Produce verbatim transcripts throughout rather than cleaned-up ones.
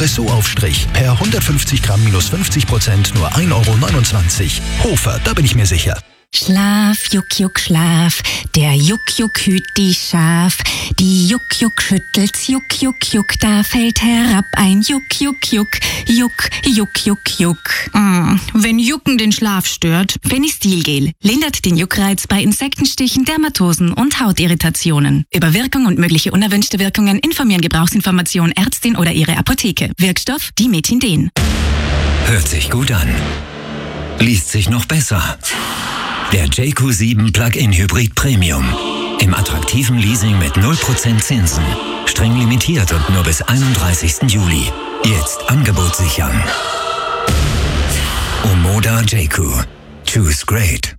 Espresso-Aufstrich per hundertfünfzig Gramm minus fünfzig Prozent nur ein Euro neunundzwanzig. Hofer, da bin ich mir sicher. Schlaf, Juck, Juck, Schlaf, der Juck, Juck hüt die Schaf. Die Juck, Juck schüttelt's, Juck, Juck, Juck, da fällt herab ein Juck, Juck, Juck, Juck, Juck, Juck, Juck. Mm, wenn Jucken den Schlaf stört, Fenistilgel lindert den Juckreiz bei Insektenstichen, Dermatosen und Hautirritationen. Über Wirkung und mögliche unerwünschte Wirkungen informieren Gebrauchsinformation Ärztin oder ihre Apotheke. Wirkstoff Dimethinden. Hört sich gut an. Liest sich noch besser. Der J Q sieben Plug-in Hybrid Premium. Im attraktiven Leasing mit null Prozent Zinsen. Streng limitiert und nur bis einunddreißigsten Juli. Jetzt Angebot sichern. Omoda J Q. Choose great.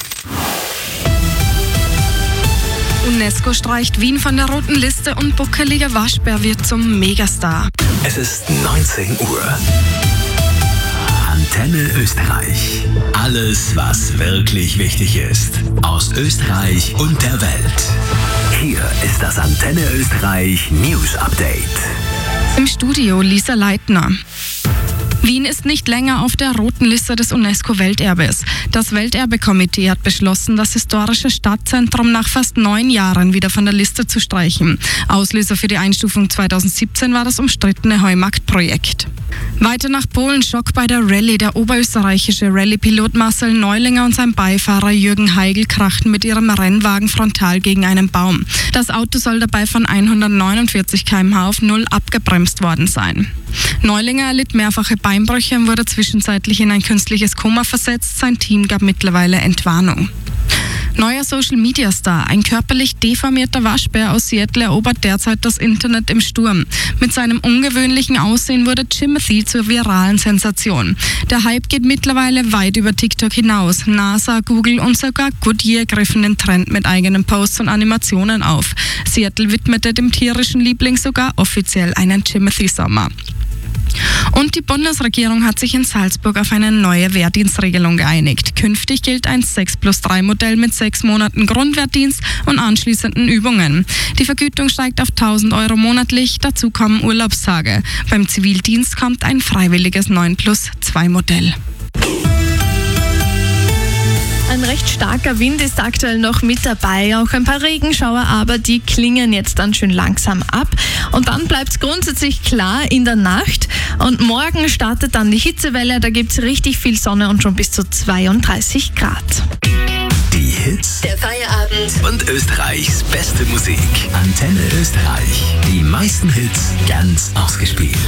UNESCO streicht Wien von der roten Liste und buckeliger Waschbär wird zum Megastar. Es ist neunzehn Uhr. Antenne Österreich. Alles, was wirklich wichtig ist. Aus Österreich und der Welt. Hier ist das Antenne Österreich News Update. Im Studio Lisa Leitner. Wien ist nicht länger auf der roten Liste des UNESCO-Welterbes. Das Welterbekomitee hat beschlossen, das historische Stadtzentrum nach fast neun Jahren wieder von der Liste zu streichen. Auslöser für die Einstufung zweitausendsiebzehn war das umstrittene Heumarkt-Projekt. Weiter nach Polen, Schock bei der Rallye. Der oberösterreichische Rallye-Pilot Marcel Neulinger und sein Beifahrer Jürgen Heigl krachten mit ihrem Rennwagen frontal gegen einen Baum. Das Auto soll dabei von hundertneunundvierzig Kilometer pro Stunde auf null abgebremst worden sein. Neulinger erlitt mehrfache Beinbrüche und wurde zwischenzeitlich in ein künstliches Koma versetzt. Sein Team gab mittlerweile Entwarnung. Neuer Social-Media-Star, ein körperlich deformierter Waschbär aus Seattle erobert derzeit das Internet im Sturm. Mit seinem ungewöhnlichen Aussehen wurde Timothy zur viralen Sensation. Der Hype geht mittlerweile weit über TikTok hinaus. NASA, Google und sogar Goodyear griffen den Trend mit eigenen Posts und Animationen auf. Seattle widmete dem tierischen Liebling sogar offiziell einen Timothy-Sommer. Und die Bundesregierung hat sich in Salzburg auf eine neue Wehrdienstregelung geeinigt. Künftig gilt ein sechs plus drei Modell mit sechs Monaten Grundwehrdienst und anschließenden Übungen. Die Vergütung steigt auf tausend Euro monatlich, dazu kommen Urlaubstage. Beim Zivildienst kommt ein freiwilliges neun plus zwei Modell. Ein recht starker Wind ist aktuell noch mit dabei, auch ein paar Regenschauer, aber die klingen jetzt dann schön langsam ab. Und dann bleibt es grundsätzlich klar in der Nacht und morgen startet dann die Hitzewelle, da gibt es richtig viel Sonne und schon bis zu zweiunddreißig Grad. Die Hits, Der Feierabend und Österreichs beste Musik. Antenne Österreich. Die meisten Hits ganz ausgespielt.